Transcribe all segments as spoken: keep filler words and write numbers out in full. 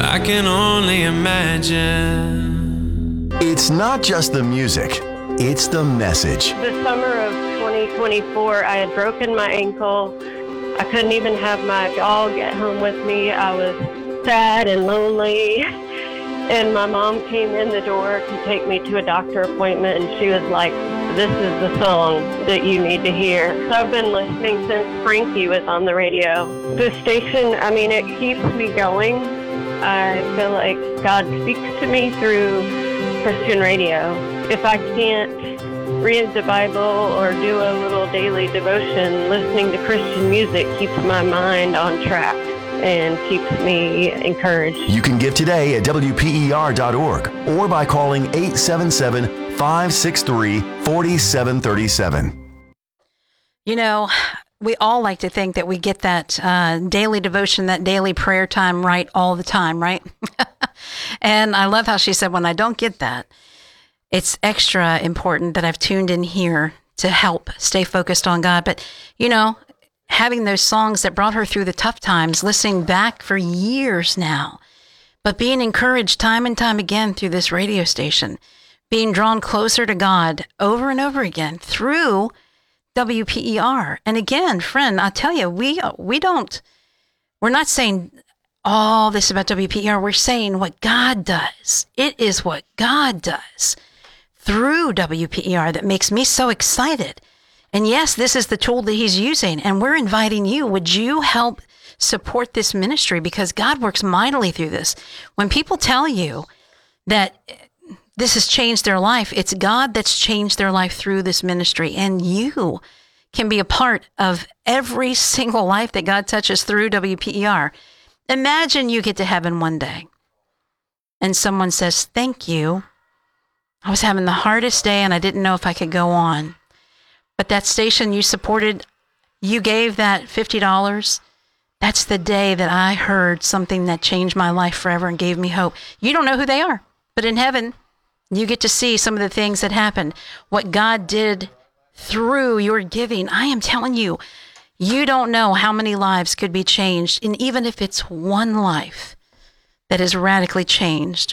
I can only imagine. It's not just the music, it's the message. The summer of twenty twenty-four, I had broken my ankle. I couldn't even have my dog at home with me. I was sad and lonely. And my mom came in the door to take me to a doctor appointment, and she was like, this is the song that you need to hear. So I've been listening since Frankie was on the radio. The station, I mean, it keeps me going. I feel like God speaks to me through Christian radio. If I can't read the Bible or do a little daily devotion, listening to Christian music keeps my mind on track and keeps me encouraged. You can give today at W P E R dot org or by calling eight seven seven, five six three, four seven three seven. You know, we all like to think that we get that uh, daily devotion, that daily prayer time right all the time, right? And I love how she said, when I don't get that, it's extra important that I've tuned in here to help stay focused on God. But, you know, having those songs that brought her through the tough times, listening back for years now, but being encouraged time and time again through this radio station, being drawn closer to God over and over again through W P E R. And again, friend, I tell you, we we don't, we're not saying all this about W P E R. We're saying what God does. It is what God does through W P E R that makes me so excited. And yes, this is the tool that he's using, and we're inviting you. Would you help support this ministry? Because God works mightily through this. When people tell you that this has changed their life, it's God that's changed their life through this ministry, and you can be a part of every single life that God touches through W P E R. Imagine you get to heaven one day, and someone says, thank you. I was having the hardest day, and I didn't know if I could go on. But that station you supported, you gave that fifty dollars. That's the day that I heard something that changed my life forever and gave me hope. You don't know who they are, but in heaven, you get to see some of the things that happened, what God did through your giving. I am telling you, you don't know how many lives could be changed. And even if it's one life that is radically changed,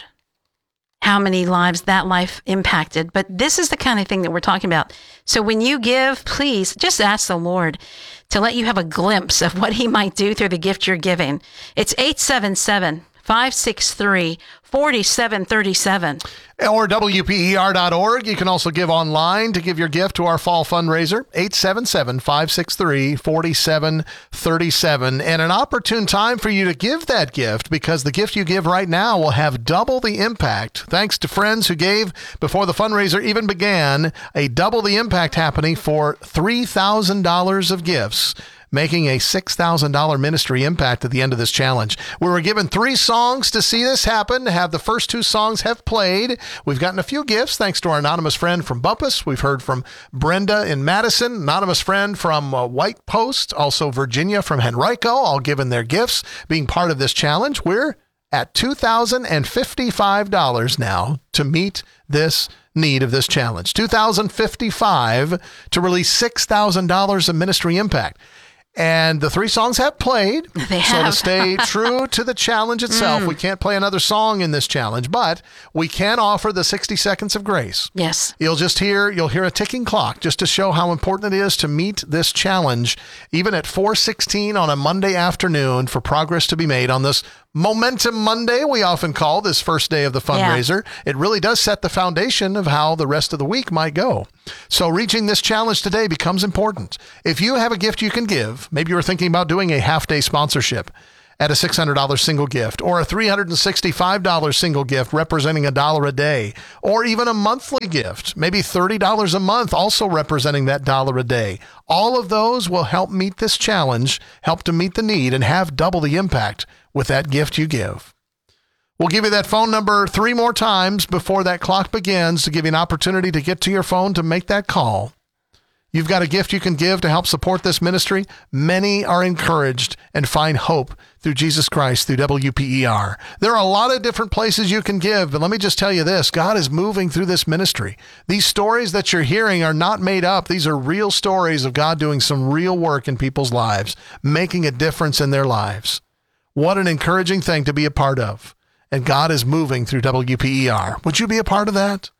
how many lives that life impacted. But this is the kind of thing that we're talking about. So when you give, please just ask the Lord to let you have a glimpse of what he might do through the gift you're giving. It's eight seven seven, five six three, four seven three seven. Or W P E R dot org. You can also give online to give your gift to our fall fundraiser, eight seven seven, five six three, four seven three seven. And an opportune time for you to give that gift, because the gift you give right now will have double the impact. Thanks to friends who gave before the fundraiser even began, a double the impact happening for three thousand dollars of gifts, making a six thousand dollars ministry impact at the end of this challenge. We were given three songs to see this happen, to have the first two songs have played. We've gotten a few gifts thanks to our anonymous friend from Bumpus. We've heard from Brenda in Madison, anonymous friend from uh, White Post, also Virginia from Henrico, all given their gifts, being part of this challenge. We're at two thousand fifty-five dollars now to meet this need of this challenge. two thousand fifty-five dollars to release six thousand dollars of ministry impact. And the three songs have played. They so have. to stay true to the challenge itself, mm. we can't play another song in this challenge, but we can offer the sixty seconds of grace. Yes. You'll just hear, you'll hear a ticking clock just to show how important it is to meet this challenge, even at four sixteen on a Monday afternoon, for progress to be made on this Momentum Monday, we often call this first day of the fundraiser. Yeah. It really does set the foundation of how the rest of the week might go. So reaching this challenge today becomes important. If you have a gift you can give, maybe you're thinking about doing a half-day sponsorship at a six hundred dollars single gift, or a three hundred sixty-five dollars single gift representing a dollar a day, or even a monthly gift, maybe thirty dollars a month, also representing that dollar a day. All of those will help meet this challenge, help to meet the need, and have double the impact with that gift you give. We'll give you that phone number three more times before that clock begins to give you an opportunity to get to your phone to make that call. You've got a gift you can give to help support this ministry. Many are encouraged and find hope through Jesus Christ, through W P E R. There are a lot of different places you can give, but let me just tell you this. God is moving through this ministry. These stories that you're hearing are not made up. These are real stories of God doing some real work in people's lives, making a difference in their lives. What an encouraging thing to be a part of. and God is moving through W P E R. Would you be a part of that?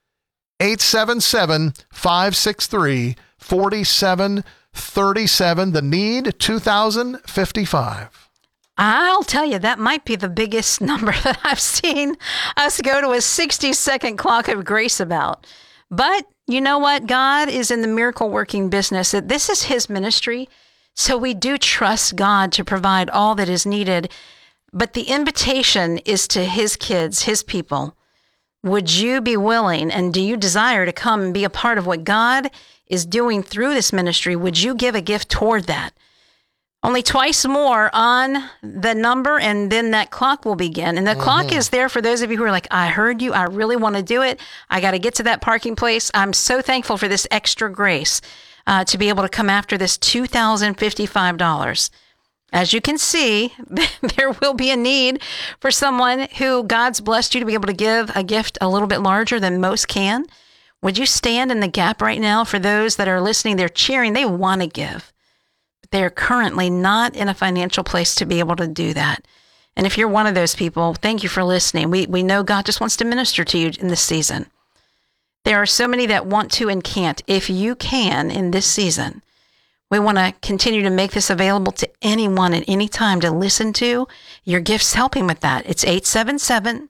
eight seven seven, five six three, four seven three seven. The need, two thousand fifty-five. I'll tell you, that might be the biggest number that I've seen us go to a sixty-second clock of grace about. But you know what? God is in the miracle working business. This is his ministry. So we do trust God to provide all that is needed. But the invitation is to his kids, his people. Would you be willing, and do you desire to come and be a part of what God is doing through this ministry? Would you give a gift toward that? Only twice more on the number, and then that clock will begin. And the mm-hmm. clock is there for those of you who are like, I heard you. I really want to do it. I got to get to that parking place. I'm so thankful for this extra grace uh, to be able to come after this two thousand fifty-five dollars. As you can see, there will be a need for someone who God's blessed you to be able to give a gift a little bit larger than most can. Would you stand in the gap right now for those that are listening? They're cheering. They want to give. But they're currently not in a financial place to be able to do that. And if you're one of those people, thank you for listening. We we know God just wants to minister to you in this season. There are so many that want to and can't. If you can in this season, we want to continue to make this available to anyone at any time to listen to. Your gift's helping with that. It's eight seven seven,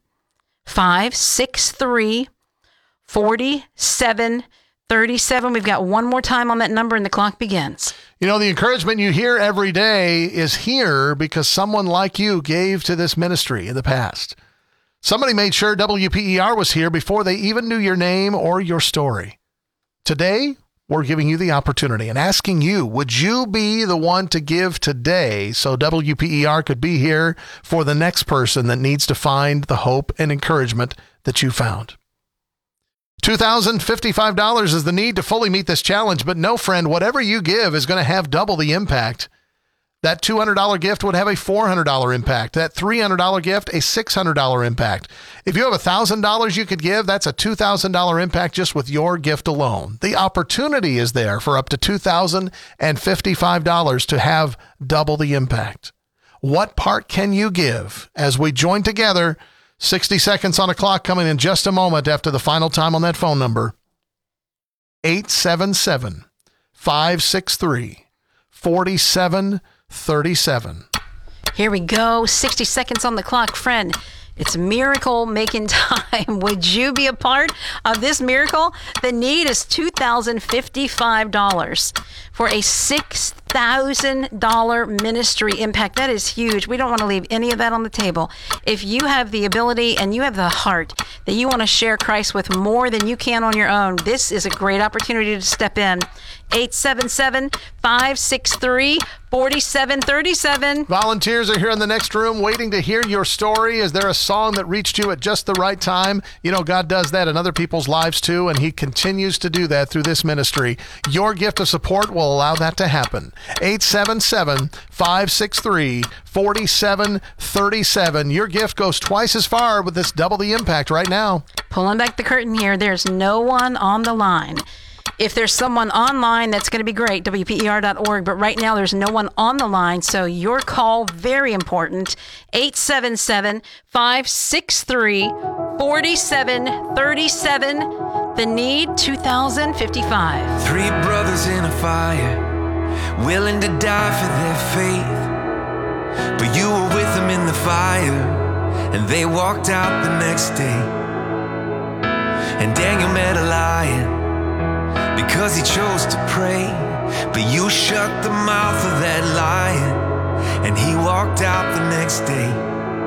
five six three, four seven three seven. We've got one more time on that number and the clock begins. You know, the encouragement you hear every day is here because someone like you gave to this ministry in the past. Somebody made sure W P E R was here before they even knew your name or your story. Today, we're giving you the opportunity and asking you, would you be the one to give today so W P E R could be here for the next person that needs to find the hope and encouragement that you found? two thousand fifty-five dollars is the need to fully meet this challenge, but no, friend, whatever you give is going to have double the impact. That two hundred dollars gift would have a four hundred dollars impact. That three hundred dollars gift, a six hundred dollars impact. If you have one thousand dollars you could give, that's a two thousand dollars impact just with your gift alone. The opportunity is there for up to two thousand fifty-five dollars to have double the impact. What part can you give as we join together? sixty seconds on a clock coming in just a moment after the final time on that phone number. eight seven seven, five six three, four seven three seven. Here we go. sixty seconds on the clock, friend. It's miracle making time. Would you be a part of this miracle? The need is two thousand fifty-five dollars for a six thousand dollars ministry impact. That is huge. We don't want to leave any of that on the table. If you have the ability and you have the heart that you want to share Christ with more than you can on your own, this is a great opportunity to step in. eight seven seven, five six three, four seven three seven. Volunteers are here in the next room waiting to hear your story. Is there a song that reached you at just the right time? You know, God does that in other people's lives too, and he continues to do that through this ministry. Your gift of support will allow that to happen. eight seven seven, five six three, four seven three seven. Your gift goes twice as far with this double the impact right now. Pulling back the curtain here, there's no one on the line. If there's someone online, that's going to be great, W P E R dot org. But right now, there's no one on the line. So your call, very important. eight seven seven, five six three, four seven three seven. The need, two thousand fifty-five. Three brothers in a fire, willing to die for their faith. But you were with them in the fire, and they walked out the next day. And Daniel met a lion because he chose to pray, but you shut the mouth of that lion, and he walked out the next day.